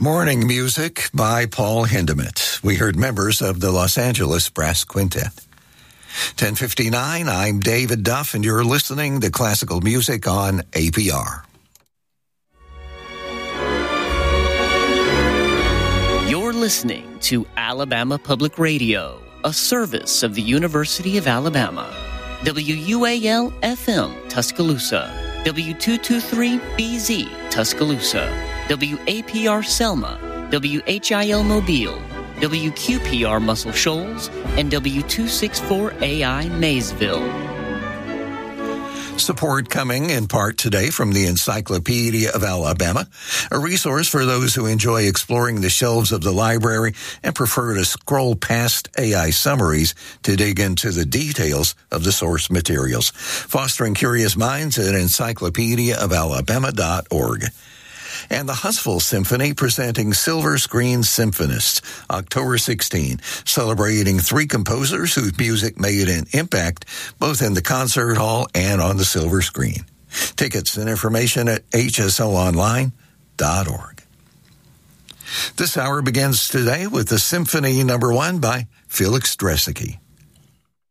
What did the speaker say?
Morning music by Paul Hindemith. We heard members of the Los Angeles Brass Quintet. 10:59, I'm David Duff, and you're listening to classical music on APR. You're listening to Alabama Public Radio, a service of the University of Alabama. WUAL-FM, Tuscaloosa. W223BZ, Tuscaloosa. WAPR Selma, WHIL Mobile, WQPR Muscle Shoals, and W264AI Maysville. Support coming in part today from the Encyclopedia of Alabama, a resource for those who enjoy exploring the shelves of the library and prefer to scroll past AI summaries to dig into the details of the source materials. Fostering curious minds at encyclopediaofalabama.org. And the Huntsville Symphony presenting Silver Screen Symphonists, October 16, celebrating three composers whose music made an impact both in the concert hall and on the silver screen. Tickets and information at hslonline.org. This hour begins today with the Symphony No. 1 by Felix Dresicki.